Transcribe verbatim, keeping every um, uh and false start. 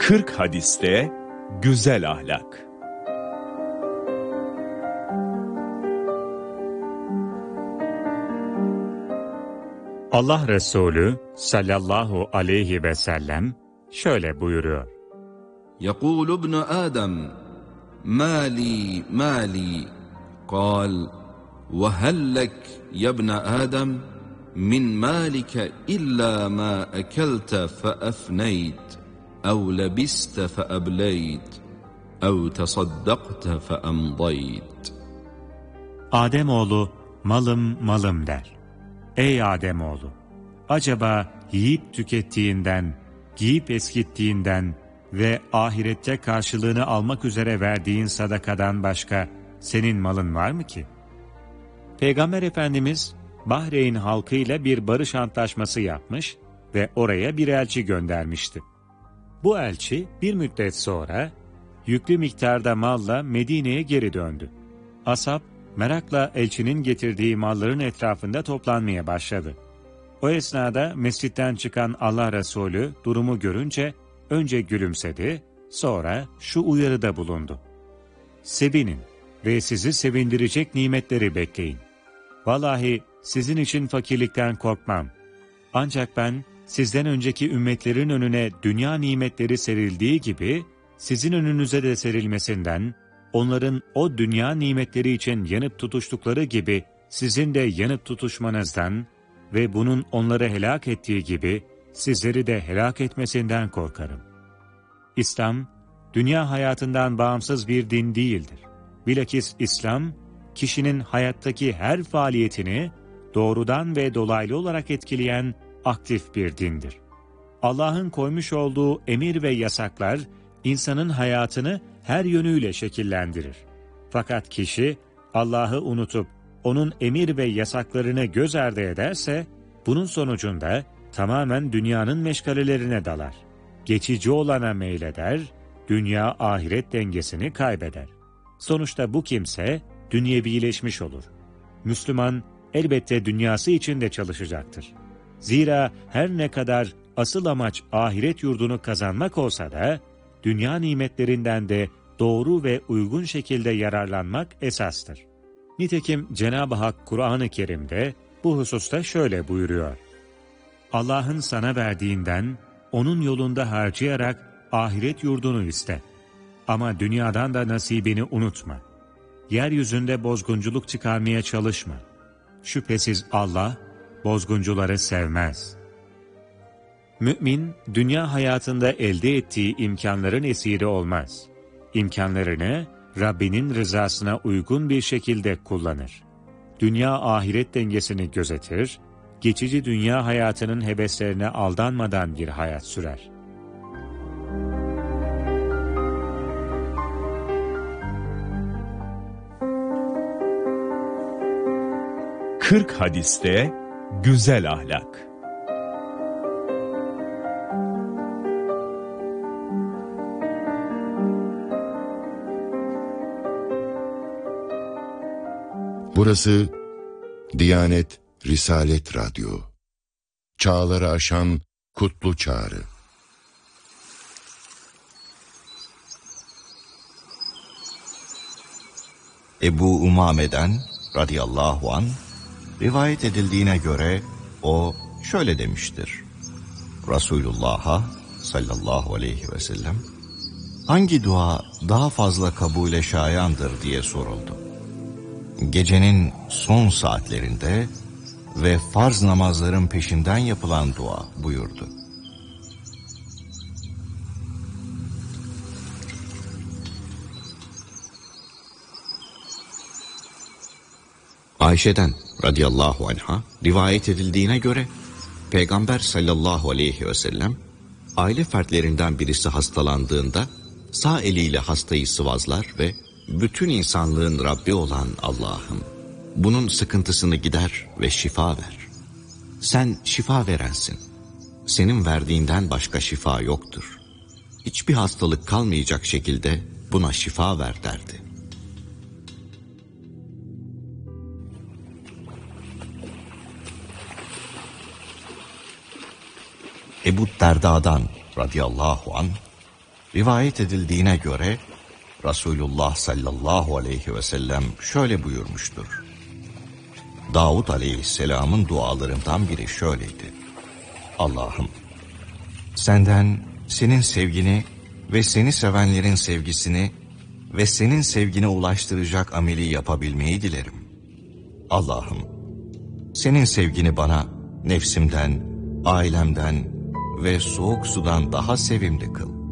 kırk hadiste güzel ahlak. Allah Resulü sallallahu aleyhi ve sellem şöyle buyuruyor. يقول ابن آدم ما لي ما لي قال وهل لك يا ابن آدم من مالك إلا ما أكلت فأفنيت أو لبست فأبليت أو تصدقت فأمضيت. Ademoğlu malım malım der. Ey Ademoğlu! Acaba yiyip tükettiğinden, giyip eskittiğinden ve ahirette karşılığını almak üzere verdiğin sadakadan başka senin malın var mı ki? Peygamber Efendimiz Bahreyn halkıyla bir barış antlaşması yapmış ve oraya bir elçi göndermişti. Bu elçi bir müddet sonra yüklü miktarda malla Medine'ye geri döndü. Ashab merakla elçinin getirdiği malların etrafında toplanmaya başladı. O esnada mescitten çıkan Allah Resulü durumu görünce önce gülümsedi, sonra şu uyarıda bulundu. Sevinin ve sizi sevindirecek nimetleri bekleyin. Vallahi sizin için fakirlikten korkmam. Ancak ben sizden önceki ümmetlerin önüne dünya nimetleri serildiği gibi sizin önünüze de serilmesinden, onların o dünya nimetleri için yanıp tutuştukları gibi sizin de yanıp tutuşmanızdan ve bunun onları helak ettiği gibi sizleri de helak etmesinden korkarım. İslam, dünya hayatından bağımsız bir din değildir. Bilakis İslam, kişinin hayattaki her faaliyetini doğrudan ve dolaylı olarak etkileyen aktif bir dindir. Allah'ın koymuş olduğu emir ve yasaklar, insanın hayatını her yönüyle şekillendirir. Fakat kişi Allah'ı unutup onun emir ve yasaklarını göz ardı ederse, bunun sonucunda tamamen dünyanın meşgalelerine dalar. Geçici olana meyleder, dünya ahiret dengesini kaybeder. Sonuçta bu kimse dünyevileşmiş olur. Müslüman elbette dünyası için de çalışacaktır. Zira her ne kadar asıl amaç ahiret yurdunu kazanmak olsa da, dünya nimetlerinden de doğru ve uygun şekilde yararlanmak esastır. Nitekim Cenab-ı Hak Kur'an-ı Kerim'de bu hususta şöyle buyuruyor. Allah'ın sana verdiğinden onun yolunda harcayarak ahiret yurdunu iste. Ama dünyadan da nasibini unutma. Yeryüzünde bozgunculuk çıkarmaya çalışma. Şüphesiz Allah bozguncuları sevmez. Mümin, dünya hayatında elde ettiği imkanların esiri olmaz. İmkanlarını Rabbinin rızasına uygun bir şekilde kullanır. Dünya ahiret dengesini gözetir, geçici dünya hayatının heveslerine aldanmadan bir hayat sürer. kırk hadiste güzel ahlak. Burası Diyanet Risalet Radyo. Çağları aşan kutlu çağrı. Ebu Umame'den radıyallahu an rivayet edildiğine göre o şöyle demiştir. Resulullah'a sallallahu aleyhi ve sellem hangi dua daha fazla kabule şayandır diye soruldu. Gecenin son saatlerinde ve farz namazların peşinden yapılan dua buyurdu. Ayşe'den radıyallahu anha rivayet edildiğine göre Peygamber sallallahu aleyhi ve sellem aile fertlerinden birisi hastalandığında sağ eliyle hastayı sıvazlar ve bütün insanlığın Rabbi olan Allah'ım, bunun sıkıntısını gider ve şifa ver. Sen şifa verensin. Senin verdiğinden başka şifa yoktur. Hiçbir hastalık kalmayacak şekilde buna şifa ver derdi. Ebu Derda'dan radıyallahu anh Rivayet edildiğine göre Resulullah sallallahu aleyhi ve sellem şöyle buyurmuştur. Davud aleyhisselamın dualarından biri şöyleydi. Allah'ım, senden senin sevgini ve seni sevenlerin sevgisini ve senin sevgine ulaştıracak ameli yapabilmeyi dilerim. Allah'ım, senin sevgini bana nefsimden, ailemden ve soğuk sudan daha sevimli kıl.